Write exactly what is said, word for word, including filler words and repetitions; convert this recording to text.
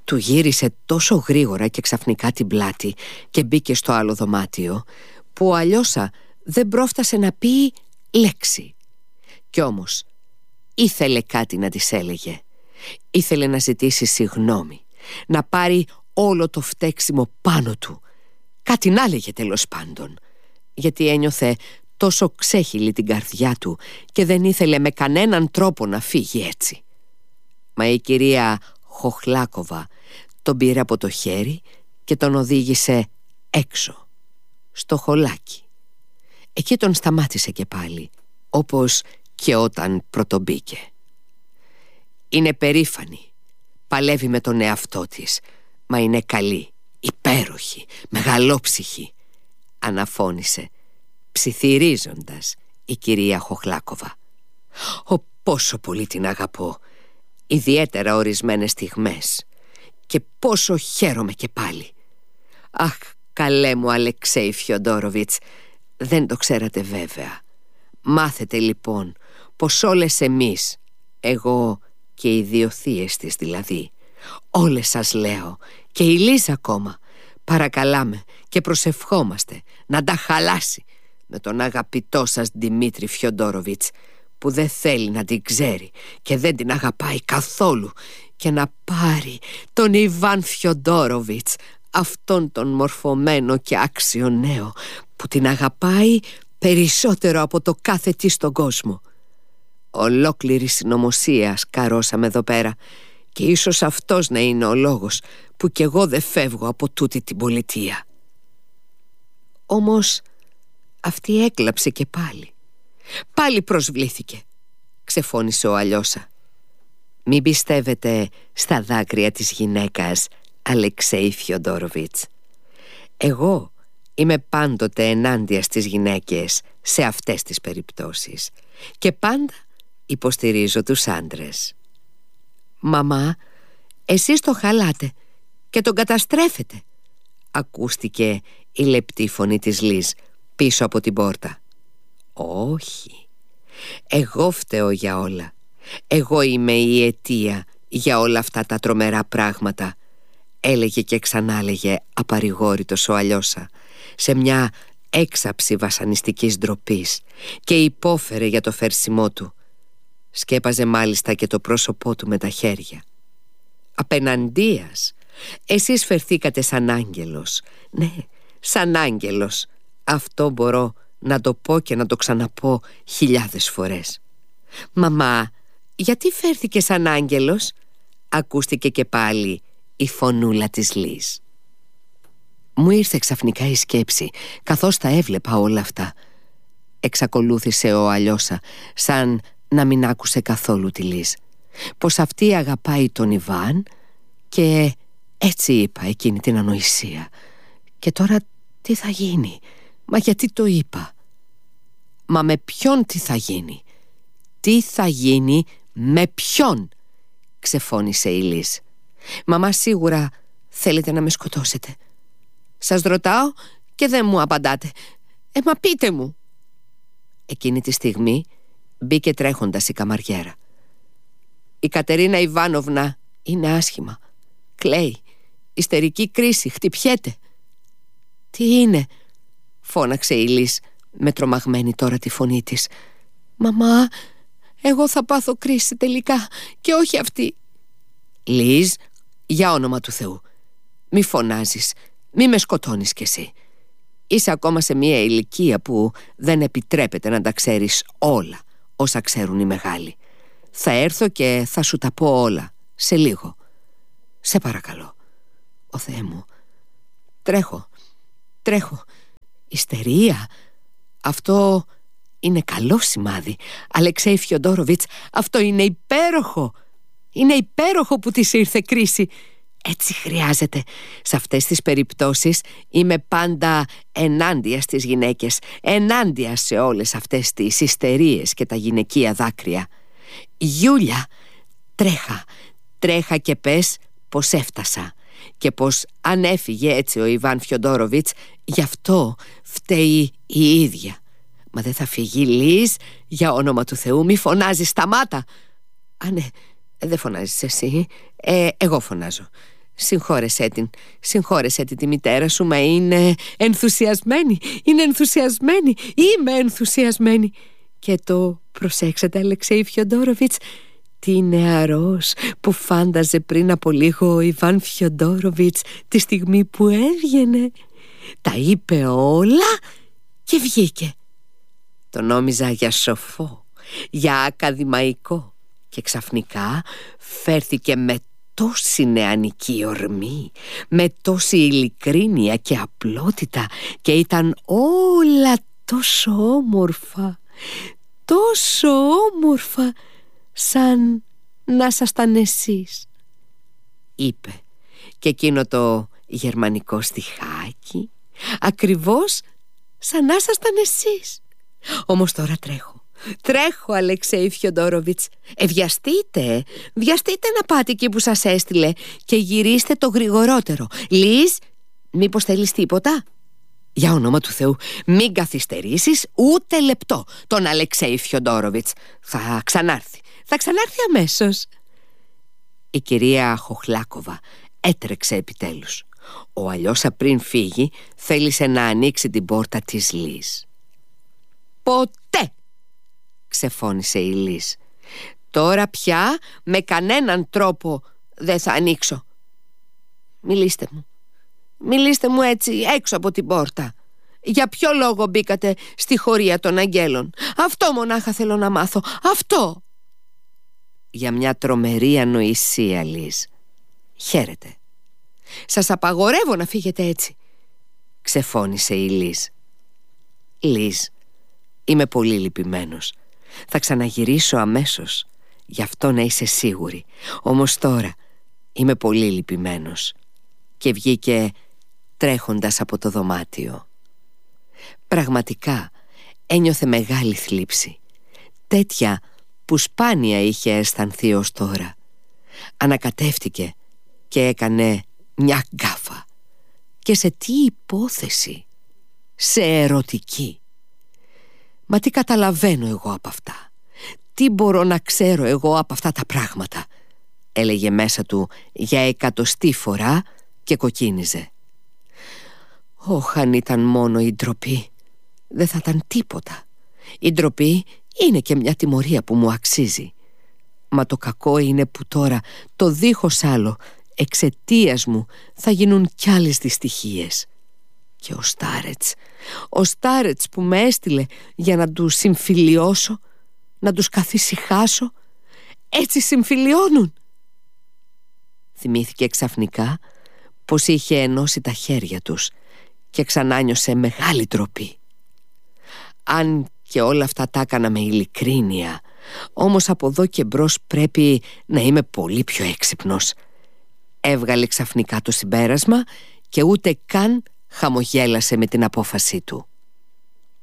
Του γύρισε τόσο γρήγορα και ξαφνικά την πλάτη και μπήκε στο άλλο δωμάτιο, που ο Αλιώσα δεν πρόφτασε να πει λέξη. Κι όμως ήθελε κάτι να της έλεγε. Ήθελε να ζητήσει συγγνώμη, να πάρει όλο το φταίξιμο πάνω του. Κάτι να έλεγε τέλος πάντων, γιατί ένιωθε τόσο ξέχυλη την καρδιά του και δεν ήθελε με κανέναν τρόπο να φύγει έτσι. Μα η κυρία Χοχλάκοβα τον πήρε από το χέρι και τον οδήγησε έξω, στο χωλάκι. Εκεί τον σταμάτησε και πάλι, όπως και όταν πρωτομπήκε. Είναι περήφανη, παλεύει με τον εαυτό της, μα είναι καλή, υπέροχη, μεγαλόψυχη, αναφώνησε, ψιθυρίζοντας η κυρία Χοχλάκοβα. «Ω, πόσο πολύ την αγαπώ, ιδιαίτερα ορισμένες στιγμές, και πόσο χαίρομαι και πάλι. Αχ, καλέ μου Αλεξέη Φιοντόροβιτς, δεν το ξέρατε βέβαια. Μάθετε λοιπόν πως όλες εμείς, εγώ και οι δύο θείες της δηλαδή, όλες σας λέω, και η Λίζα ακόμα, παρακαλάμε και προσευχόμαστε να τα χαλάσει με τον αγαπητό σας Δημήτρη Φιοντόροβιτς, που δεν θέλει να την ξέρει και δεν την αγαπάει καθόλου, και να πάρει τον Ιβάν Φιοντόροβιτς, αυτόν τον μορφωμένο και άξιο νέο, που την αγαπάει περισσότερο από το κάθε τι στον κόσμο. Ολόκληρη συνωμοσία σκαρώσαμε εδώ πέρα, και ίσως αυτός να είναι ο λόγος που κι εγώ δεν φεύγω από τούτη την πολιτεία». Όμως αυτή έκλαψε και πάλι. Πάλι προσβλήθηκε, ξεφώνησε ο Αλιώσα. «Μην πιστεύετε στα δάκρυα της γυναίκας, Αλεξέη Φιοντόροβιτς. Εγώ είμαι πάντοτε ενάντια στις γυναίκες σε αυτές τις περιπτώσεις και πάντα υποστηρίζω τους άντρες». «Μαμά, εσείς το χαλάτε και τον καταστρέφετε», ακούστηκε η λεπτή φωνή της Λίζ πίσω από την πόρτα. «Όχι, εγώ φταίω για όλα. Εγώ είμαι η αιτία για όλα αυτά τα τρομερά πράγματα», έλεγε και ξανάλεγε απαρηγόρητος ο Αλιώσα, σε μια έξαψη βασανιστικής ντροπής, και υπόφερε για το φέρσιμό του. Σκέπαζε μάλιστα και το πρόσωπό του με τα χέρια. «Απεναντίας, εσείς φερθήκατε σαν άγγελος. Ναι, σαν άγγελος. Αυτό μπορώ να το πω και να το ξαναπώ χιλιάδες φορές». «Μαμά, γιατί φέρθηκε σαν άγγελος?» ακούστηκε και πάλι η φωνούλα της Λίζ. «Μου ήρθε ξαφνικά η σκέψη, καθώς τα έβλεπα όλα αυτά», εξακολούθησε ο Αλιώσα, σαν να μην άκουσε καθόλου τη Λίζ, «πως αυτή αγαπάει τον Ιβάν, και έτσι είπα εκείνη την ανοησία. Και τώρα τι θα γίνει? Μα γιατί το είπα?» «Μα με ποιον τι θα γίνει? Τι θα γίνει με ποιον?» ξεφώνησε η Λίζ. «Μαμά, σίγουρα θέλετε να με σκοτώσετε. Σας ρωτάω και δεν μου απαντάτε. Ε, μα πείτε μου». Εκείνη τη στιγμή μπήκε τρέχοντας η καμαριέρα. «Η Κατερίνα Ιβάνοβνα είναι άσχημα. Κλαίει. Ιστερική κρίση. Χτυπιέται». «Τι είναι?» φώναξε η Λίζ με τρομαγμένη τώρα τη φωνή της. «Μαμά, εγώ θα πάθω κρίση τελικά και όχι αυτή». «Λίζ, για όνομα του Θεού, μη φωνάζεις, μη με σκοτώνεις κι εσύ. Είσαι ακόμα σε μια ηλικία που δεν επιτρέπεται να τα ξέρεις όλα όσα ξέρουν οι μεγάλοι. Θα έρθω και θα σου τα πω όλα σε λίγο. Σε παρακαλώ. Ο Θεέ μου, τρέχω, τρέχω. Ιστερία, αυτό είναι καλό σημάδι. Αλεξέη Φιοντόροβιτς, αυτό είναι υπέροχο. Είναι υπέροχο που της ήρθε κρίση. Έτσι χρειάζεται. Σε αυτές τις περιπτώσεις είμαι πάντα ενάντια στις γυναίκες, ενάντια σε όλες αυτές τις ιστερίες και τα γυναικεία δάκρυα. Γιούλια, τρέχα, τρέχα και πες πως έφτασα, και πως αν έφυγε έτσι ο Ιβάν Φιοντόροβιτς, γι' αυτό φταίει η ίδια. Μα δεν θα φύγει, Λίζ, για όνομα του Θεού, μη φωνάζεις, σταμάτα». «Α, ναι, δεν φωνάζεις εσύ, ε, εγώ φωνάζω. Συγχώρεσέ την, συγχώρεσέ την τη μητέρα σου, μα είναι ενθουσιασμένη, είναι ενθουσιασμένη, είμαι ενθουσιασμένη. Και το προσέξατε, Αλεξέη Φιοντόροβιτς, τι νεαρός που φάνταζε πριν από λίγο ο Ιβάν Φιοντόροβιτς τη στιγμή που έβγαινε. Τα είπε όλα και βγήκε. Το νόμιζα για σοφό, για ακαδημαϊκό, και ξαφνικά φέρθηκε με τόση νεανική ορμή, με τόση ειλικρίνεια και απλότητα, και ήταν όλα τόσο όμορφα, τόσο όμορφα, σαν να σασταν εσείς, είπε, και εκείνο το γερμανικό στιχάκι, ακριβώς σαν να σασταν εσείς. Όμως τώρα τρέχω. Τρέχω, Αλεξέη Φιοντόροβιτς. Ε, βιαστείτε, βιαστείτε να πάτε εκεί που σας έστειλε και γυρίστε το γρηγορότερο. Λις, μήπως θέλεις τίποτα? Για όνομα του Θεού, μην καθυστερήσεις ούτε λεπτό τον Αλεξέη Φιοντόροβιτς. Θα ξανάρθει, θα ξανάρθει αμέσως. Η κυρία Χοχλάκοβα έτρεξε επιτέλους. Ο Αλιώσα πριν φύγει θέλησε να ανοίξει την πόρτα της Λις. Ποτέ, ξεφώνησε η Λις. Τώρα πια με κανέναν τρόπο δεν θα ανοίξω. Μιλήστε μου, μιλήστε μου έτσι έξω από την πόρτα. Για ποιο λόγο μπήκατε στη χωρία των αγγέλων? Αυτό μονάχα θέλω να μάθω, αυτό. Για μια τρομερή ανοησία, Λις. Χαίρετε. Σας απαγορεύω να φύγετε έτσι, ξεφώνησε η Λις. Λις, είμαι πολύ λυπημένος. Θα ξαναγυρίσω αμέσως, γι' αυτό να είσαι σίγουρη. Όμως τώρα είμαι πολύ λυπημένος. Και βγήκε τρέχοντας από το δωμάτιο. Πραγματικά ένιωθε μεγάλη θλίψη, τέτοια που σπάνια είχε αισθανθεί ως τώρα. Ανακατεύτηκε και έκανε μια γκάφα. Και σε τι υπόθεση? Σε ερωτική. Μα τι καταλαβαίνω εγώ από αυτά? Τι μπορώ να ξέρω εγώ από αυτά τα πράγματα? Έλεγε μέσα του για εκατοστή φορά και κοκκίνιζε. Ωχ, αν ήταν μόνο η ντροπή, δεν θα ήταν τίποτα. Η ντροπή είναι και μια τιμωρία που μου αξίζει. Μα το κακό είναι που τώρα, το δίχως άλλο, εξαιτίας μου θα γίνουν κι άλλες δυστυχίες. Και ο Στάρετς, ο Στάρετς που με έστειλε για να τους συμφιλιώσω, να τους καθησυχάσω, έτσι συμφιλιώνουν. Θυμήθηκε ξαφνικά πως είχε ενώσει τα χέρια τους και ξανάνιωσε μεγάλη ντροπή. Αν και όλα αυτά τα έκανα με ειλικρίνεια, όμως από εδώ και μπρος πρέπει να είμαι πολύ πιο έξυπνος. Έβγαλε ξαφνικά το συμπέρασμα και ούτε καν χαμογέλασε με την απόφασή του.